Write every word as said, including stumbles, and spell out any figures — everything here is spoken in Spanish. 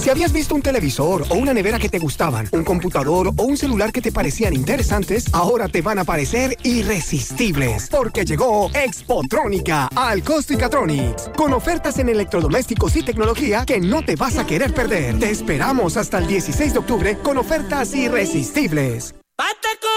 Si habías visto un televisor o una nevera que te gustaban, un computador o un celular que te parecían interesantes, ahora te van a parecer irresistibles, porque llegó Expotrónica al Costicatronics, con ofertas en electrodomésticos y tecnología que no te vas a querer perder. Te esperamos hasta el dieciséis de octubre con ofertas irresistibles. ¡Pate!